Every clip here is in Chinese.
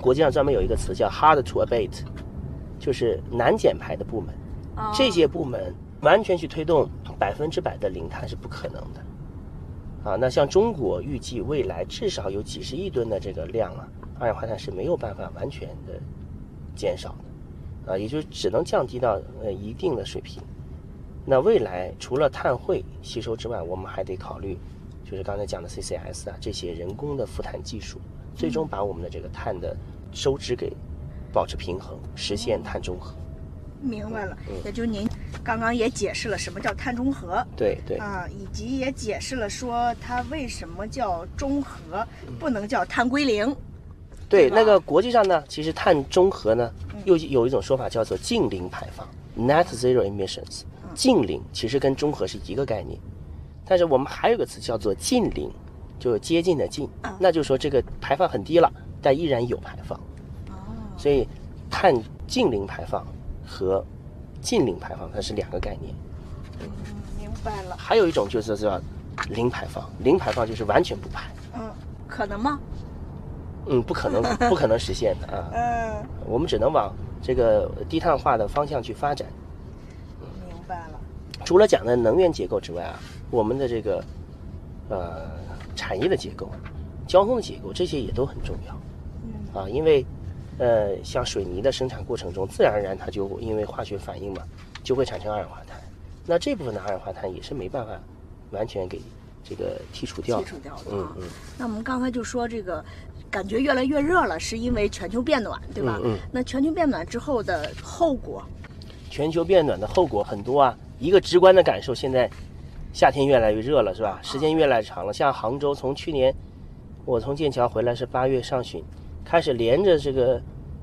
国际上专门有一个词叫 hard to abate， 就是难减排的部门。这些部门完全去推动100%的零碳是不可能的。那像中国预计未来至少有几十亿吨的这个量二氧化碳是没有办法完全的减少的，也就只能降低到一定的水平。那未来除了碳汇吸收之外，我们还得考虑就是刚才讲的 CCS 这些人工的负碳技术，最终把我们的这个碳的收支给保持平衡，实现碳中和。 明白了，也就是您刚刚也解释了什么叫碳中和， 对以及也解释了说它为什么叫中和，不能叫碳归零。 对，那个国际上呢，其实碳中和呢，又有一种说法叫做净零排放 （Net Zero Emissions）。净零其实跟中和是一个概念，但是我们还有个词叫做近零，就接近的近，那就是说这个排放很低了，但依然有排放。所以碳净零排放和近零排放它是两个概念。 明白了。 还有一种就是叫零排放，零排放就是完全不排。 可能吗？ 不可能，不可能实现的我们只能往这个低碳化的方向去发展。 明白了。 除了讲的能源结构之外我们的这个产业的结构、交通的结构，这些也都很重要。因为像水泥的生产过程中，自然而然它就因为化学反应嘛，就会产生二氧化碳。那这部分的二氧化碳也是没办法完全给这个剔除掉的。 那我们刚才就说这个感觉越来越热了，是因为全球变暖，对吧？那全球变暖之后的后果？ 全球变暖的后果很多一个直观的感受，现在夏天越来越热了，是吧？时间越来越长了。像杭州，从去年我从剑桥回来是8月上旬，开始连着这个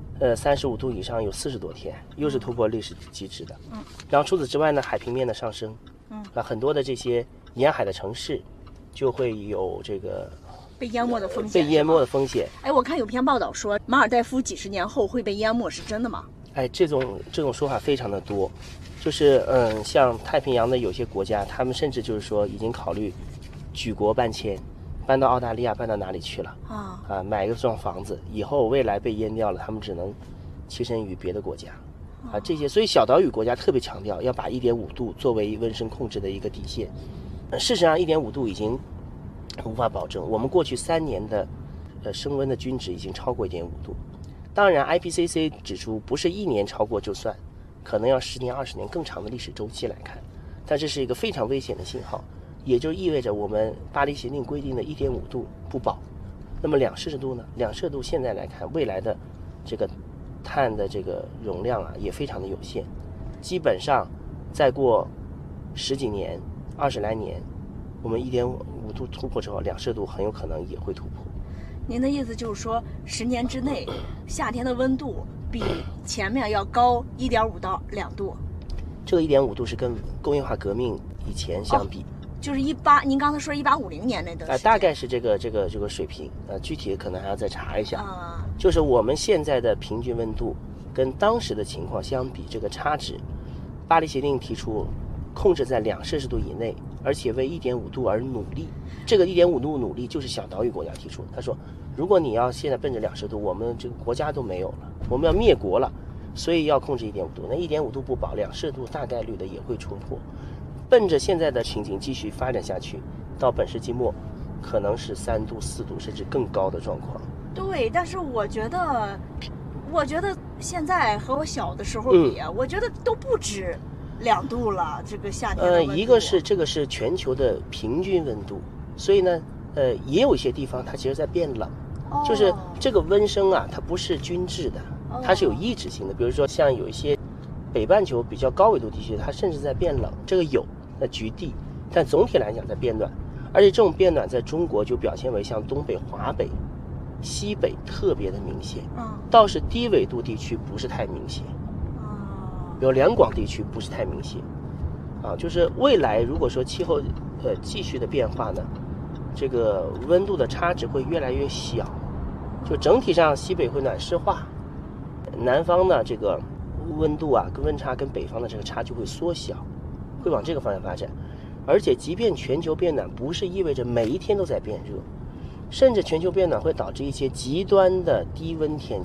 35度以上有40多天，又是突破历史极值的。然后除此之外呢，海平面的上升，很多的这些沿海的城市就会有这个被淹没的风险。我看有篇报道说马尔代夫几十年后会被淹没，是真的吗？ 这种说法非常的多，就是像太平洋的有些国家，他们甚至就是说已经考虑举国搬迁，搬到澳大利亚，搬到哪里去了买个幢房子，以后未来被淹掉了，他们只能栖身于别的国家这些。所以小岛屿国家特别强调要把1.5度作为温升控制的一个底线。事实上1.5度已经无法保证，我们过去3年的升温的均值已经超过1.5度。当然 IPCC 指出不是1年超过就算，可能要10年20年更长的历史周期来看，但这是一个非常危险的信号，也就意味着我们巴黎协定规定的1.5度不保。那么2摄氏度呢？2摄氏度现在来看，未来的这个碳的这个容量也非常的有限，基本上再过10几年20来年，我们1.5度突破之后，2摄氏度很有可能也会突破。 您的意思就是说10年之内夏天的温度比前面要高1.5到2度？ 这个1.5度是跟工业化革命以前相比， 就是您刚才说1850年那个大概是这个水平具体的可能还要再查一下就是我们现在的平均温度跟当时的情况相比，这个差值，巴黎协定提出控制在2摄氏度以内，而且为1.5度而努力。这个1.5度努力就是小岛屿国家提出，他说如果你要现在奔着2摄氏度，我们这个国家都没有了，我们要灭国了，所以要控制1.5度。那1.5度不保，2摄氏度大概率的也会冲破。奔着现在的情景继续发展下去，到本世纪末可能是3度4度甚至更高的状况。 对，但是我觉得现在和我小的时候比我觉得都不止2度了。这个夏天的温度一个是这个是全球的平均温度，所以呢也有一些地方它其实在变冷就是这个温升它不是均质的，它是有抑制性的。比如说像有一些北半球比较高纬度地区，它甚至在变冷，这个有局地，但总体来讲在变暖。而且这种变暖在中国就表现为像东北、华北、西北特别的明显倒是低纬度地区不是太明显比如两广地区不是太明显就是未来如果说气候继续的变化呢，这个温度的差值会越来越小，就整体上西北会暖湿化，南方呢这个温度跟温差跟北方的这个差距会缩小，会往这个方向发展。而且即便全球变暖不是意味着每一天都在变热，甚至全球变暖会导致一些极端的低温天气。